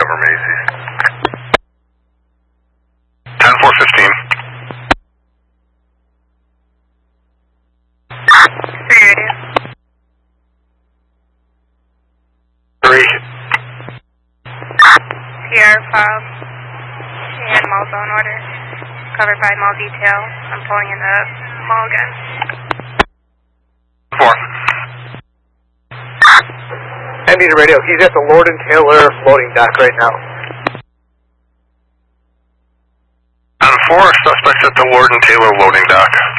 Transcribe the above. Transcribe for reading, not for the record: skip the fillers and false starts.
over Macy's. 10-4-15. 3. Sierra 5 and mall zone order. Covered by mall detail. I'm pulling in the mall again. 4. MD to radio, he's at the Lord and Taylor loading dock right now. 10-4, suspects at the Lord and Taylor loading dock.